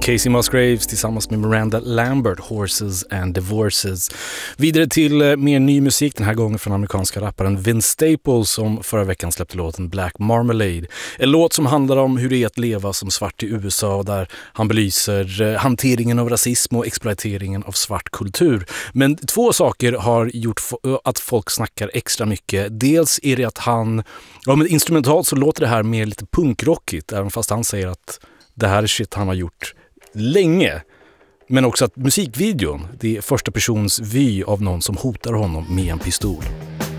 Casey Musgraves tillsammans med Miranda Lambert, Horses and Divorces. Vidare till mer ny musik, den här gången från amerikanska rapparen Vince Staples som förra veckan släppte låten Black Marmalade. En låt som handlar om hur det är att leva som svart i USA, där han belyser hanteringen av rasism och exploateringen av svart kultur. Men två saker har gjort att folk snackar extra mycket. Dels är det att han, men instrumentalt så låter det här mer lite punkrockigt, även fast han säger att det här är shit han har gjort länge. Men också att musikvideon, det är första persons vy av någon som hotar honom med en pistol.